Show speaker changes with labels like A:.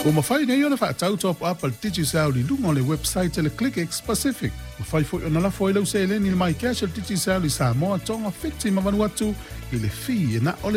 A: O mawhai nei ona whaatau top up al Digicel li lunga o le website le ClickX Pacific. Mawhai fo i ona lafo i lau se le ni le mai cash al Digicel i Samoa tonga whiti ma vanuatu i le fi e na o le